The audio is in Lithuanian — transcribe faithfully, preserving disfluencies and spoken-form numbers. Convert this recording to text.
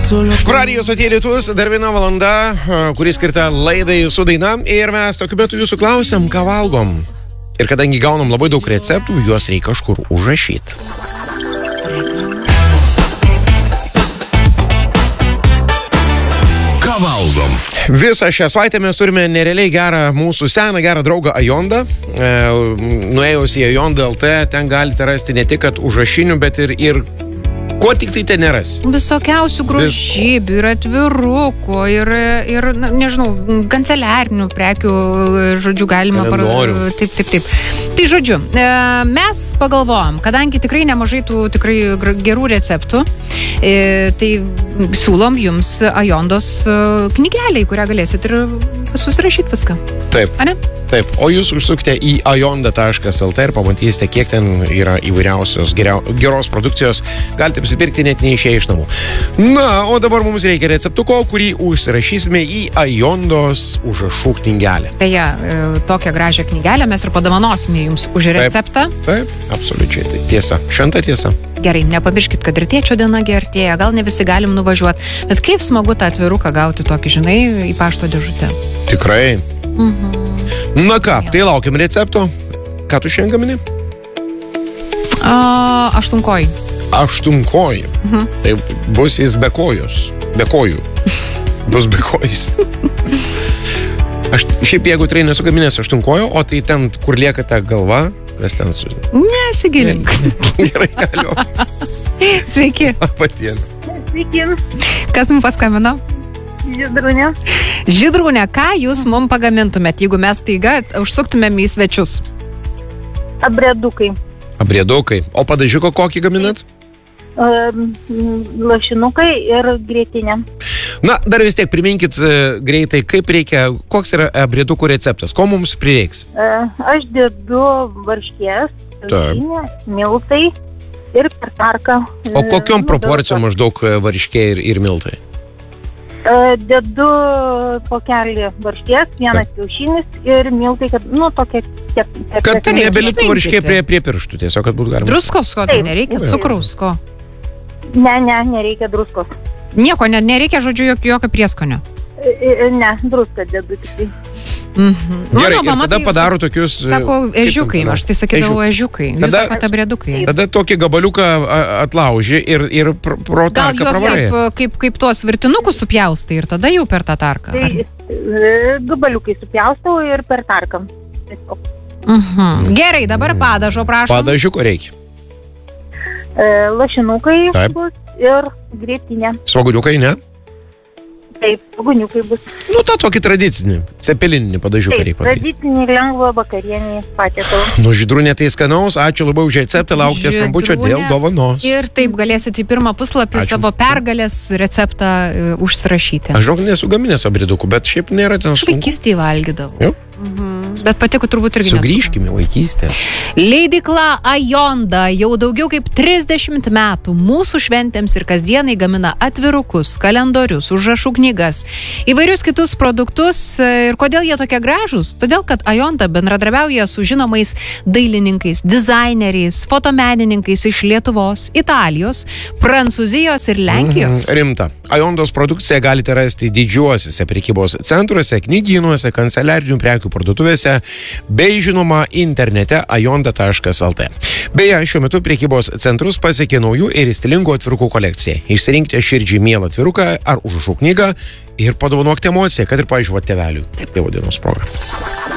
Radijos atėlėtus, dar viena valanda, kuris skirta laidai su daina. Ir mes tokiu metu jūsų klausiam, ką valgom. Ir kadangi gaunam labai daug receptų, juos reikia kažkur užrašyti. Ką valgom? Visą šią savaitę mes turime nerealiai gerą mūsų seną gerą draugą Ajondą. E, nuėjus į ajonda taškas lt, ten galite rasti ne tik kad užrašinių, bet ir, ir ko tik tai ten neras. Visokiausių grožybių ir atvirukų ir, ir na, nežinau, kanceliarinių prekių, žodžiu, galima parduoti. Taip, taip, taip. Tai žodžiu, mes pagalvojom, kadangi tikrai nemažai tų tikrai gerų receptų, tai siūlom jums Ajondos knygelę, į kurią galėsit ir susirašyti viską. Taip. Ane? Taip, o jūs užsukite į ajonda taškas lt ir pamatysite, kiek ten yra įvairiausios geriau, geros produkcijos. Galite apsipirkti net neišėję iš namų. Na, o dabar mums reikia receptuko, kurį užsirašysime į Ajondos užrašų knygelę. Beje, tokią gražią knygelę mes ir padovanosime jums už receptą. Taip, taip, absoliučiai. Tai tiesa, šventa tiesa. Gerai, nepamirškit, kad ir tėčio diena artėja, gal ne visi galim nuvažiuoti, bet kaip smagu tą atviruką gauti tokį, žinai, į pašto dėžutę. Tikrai. Mhm. Na ką, tai laukiam recepto. Ką tu šiandien gamini? A, aštunkojį. Aštunkojį. Mhm. Tai bus jis be kojos. Be kojų. Bus be kojais. Aš šiaip jeigu tikrai nesu gaminęs aštunkojo, o tai ten, kur lieka ta galva, kas ten su... Nesigilink. Gerai, galiu. Sveiki. Patien. Sveiki. Kas mums paskambino? Žydrūnė. Žydrūnė, ką jūs mums pagamintumėt, jeigu mes taiga užsuktumėm į svečius? Abriedukai. Abriedukai. O padažiuko kokį gaminat? Um, lašinukai ir grietinė. Na, dar vis tiek priminkit uh, greitai, kaip reikia, koks yra abriedukų receptas, ko mums prireiks? Uh, aš dedu varškės, kiaušinį, miltai ir per tarką. O kokiom proporcijom maždaug varškė ir, ir miltai? Uh, dedu pokelį varškės, vienas kiaušinis ir miltai, kad, nu, tokia... Tep, tep, kad nebeliktų varškė prie, prie pirštų, tiesiog, kad būtų galima... Druskos, ko tai nereikia? Taip. Cukraus, ko? Ne, ne, nereikia druskos. Nieko, ne, nereikia, žodžiu, jokio, jokio prieskonio. Ne, druską dedu tik tai. Mhm. Gerai, Mano mama ir tada tai padaro tokius... Sako, ežiukai, aš tai sakydavau ežiukai. Jūs Tada- sakote abriedukai. Tada tokį gabaliuką a, atlauži ir, ir pro, pro Gal tarką juos pravarai. kaip, kaip, kaip tuos virtinukus supjaustai ir tada jau per tą tarką? Tai ar- e, gabaliukai supjaustau ir per tarką. Tiesiog. Mhm. Gerai, dabar padažo, prašom. Padažiuko reikia. E, lašinukai Taip. bus ir grietinė. Svaguniukai, ne? Taip, paguniukai bus. Nu, tą tokį tradicinį, cepelininį padažiuką Taip, reikia padaryti. tradicinį lengvą vakarienį patiekalą. Nu, Žydrūnė, tai skanaus, ačiū labai už receptą, laukite skambučio Žydrūnė. dėl dovanos. Ir taip galėsit į pirmą puslapį Ačiū. savo pergalės receptą e, užsirašyti. Aš žinok, nesu gaminęs abridukų, bet šiaip nėra ten Aš sunku. vaikystėje valgydavau. Jo. Mhm. Bet patiko turbūt irgi nesu. Sugrįžkime į vaikystę. Leidykla Ajonda jau daugiau kaip trisdešimt metų mūsų šventėms ir kasdienai gamina atvirukus, kalendorius, užrašų knygas, įvairius kitus produktus. Ir kodėl jie tokie gražūs? Todėl, kad Ajonda bendradarbiauja su žinomais dailininkais, dizaineriais, fotomenininkais iš Lietuvos, Italijos, Prancūzijos ir Lenkijos. Mhm, rimta. Ajondos produkciją galite rasti didžiuosiuose prekybos centruose, knygynuose, kanceliarinių prekių parduotuvėse, bei žinoma internete ajonda taškas lt. Beje, šiuo metu prekybos centrus pasiekė naujų ir stilingų atvirukų kolekcija. Išsirinkite širdžiai mielą atviruką ar užrašų knygą ir padovanokite emociją, kad ir, pavyzdžiui, tėveliui. Taip, jau dienos proga.